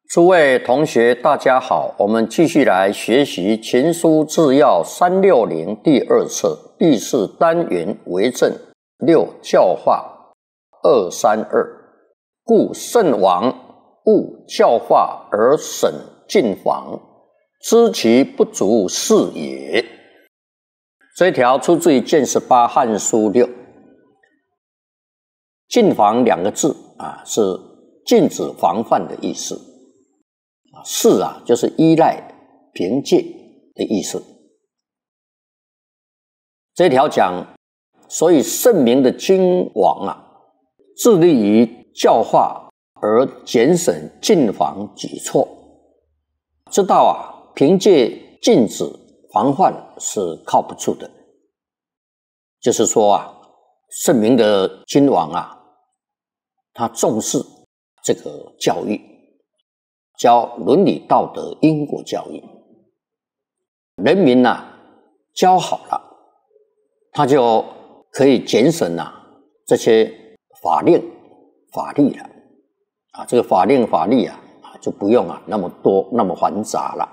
诸位同学，大家好，我们继续来学习《秦书治要360》第2册第4单元为政6教化232。故圣王务教化而审禁防，知其不足是也。这一条出自于《谏18汉书6》。禁防两个字是禁止防范的意思。是就是依赖、凭借的意思。这条讲，所以圣明的君王致力于教化而减省禁防举措，知道凭借禁止防范是靠不住的。就是说圣明的君王他重视这个教育，教伦理道德因果教育，人民教好了，他就可以节省这些法令法律了这个法令法律就不用那么多那么繁杂了。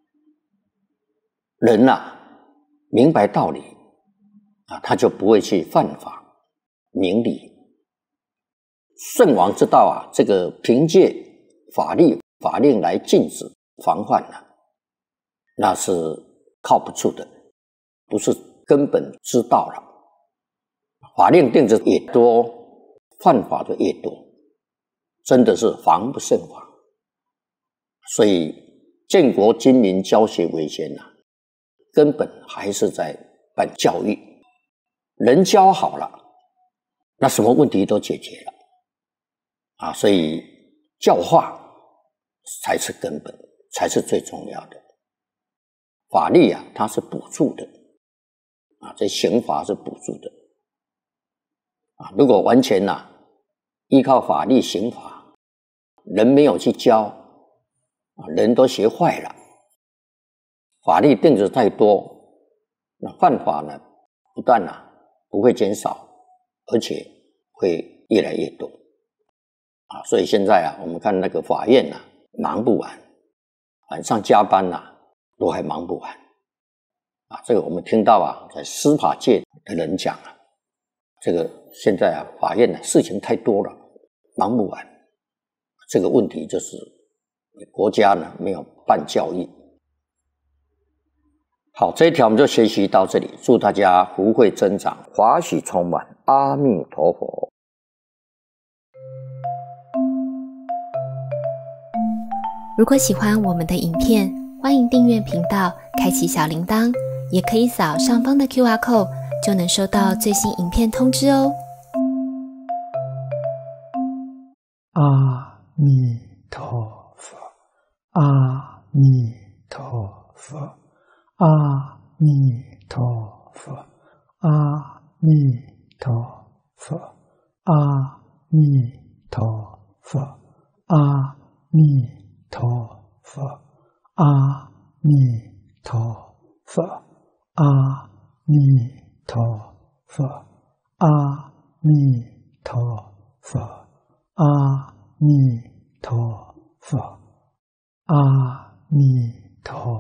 人明白道理他就不会去犯法明理。圣王知道这个凭借法律法令来禁止防范那是靠不住的，不是根本之道了。法令定的越多，犯法的越多，真的是防不胜防。所以建国军民教学为先根本还是在办教育。人教好了，那什么问题都解决了所以教化才是根本，才是最重要的。法律它是补助的这刑罚是补助的如果完全依靠法律刑罚，人没有去教人都学坏了。法律定的太多，那犯法不但不会减少，而且会越来越多所以现在我们看那个法院忙不完，晚上加班都还忙不完这个我们听到在司法界的人讲这个现在法院事情太多了，忙不完。这个问题就是国家没有办教育。好，这一条我们就学习到这里，祝大家福慧增长，华喜充满，阿弥陀佛。 如果喜欢我们的影片，欢迎订阅频道，开启小铃铛，也可以扫上方的 QR code， 就能收到最新影片通知哦。 阿弥陀佛，阿弥陀佛，阿弥陀佛，阿弥陀佛，阿弥陀佛，阿弥陀佛，阿弥陀佛，阿弥陀佛，阿弥陀佛，阿弥陀佛，阿弥陀